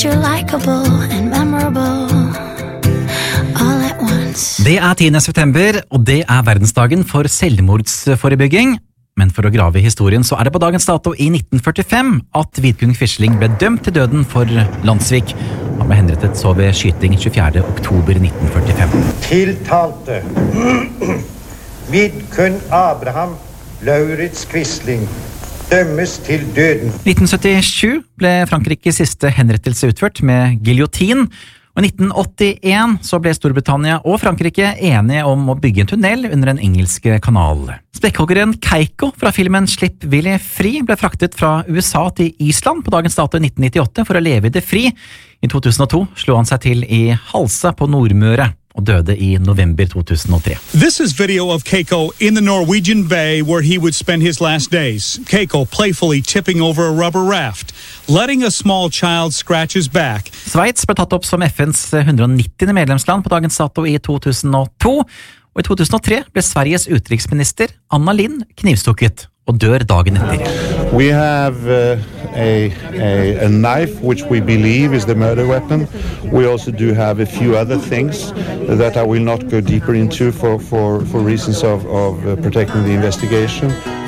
that you're likable and memorable all at once. Det 10. september, og det verdensdagen for selvmordsforebygging. Men for å grave i historien så det på dagens dato i 1945 at Vidkun Quisling ble dømt til døden for Landsvik. Han ble henrettet så ved skyting 24. oktober 1945. Tiltalte Vidkun Abraham Lauritz Quisling dømmes til døden. 1977 ble Frankrikes siste henrettelse utført med giljotin. Og i 1981 så ble Storbritannia og Frankrike enige om å bygge en tunnel under den engelske kanal. Spekkhoggeren Keiko fra filmen Slipp Willy fri ble fraktet fra USA til Island på dagens dato i 1998 for å leve i det fri. I 2002 slo han seg til i Halsa på Nordmøre og døde i november 2003. This is video of Keiko in the Norwegian Bay where he would spend his last days. Keiko playfully tipping over a rubber raft, letting a small child scratch his back. Sveits ble tatt opp som FNs 190. medlemsland på dagens dato i 2002, og i 2003 ble Sveriges utenriksminister Anna Lindh knivstukket og dør dagen etter. We have a knife which we believe is the murder weapon. We also do have a few other things that I will not go deeper into for reasons of protecting the investigation.